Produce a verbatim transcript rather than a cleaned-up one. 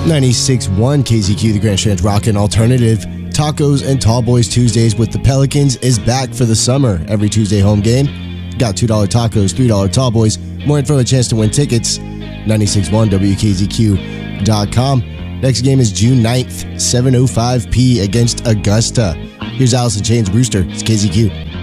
ninety-six point one K Z Q, the Grand Strand's Rockin' Alternative. Tacos and Tall Boys Tuesdays with the Pelicans is back for the summer. Every Tuesday home game. Got two dollar tacos, three dollar Tall Boys. More info and a chance to win tickets. ninety-six point one W K Z Q dot com. Next game is June ninth, seven oh five p.m. against Augusta. Here's Allison Chains Brewster. It's K Z Q.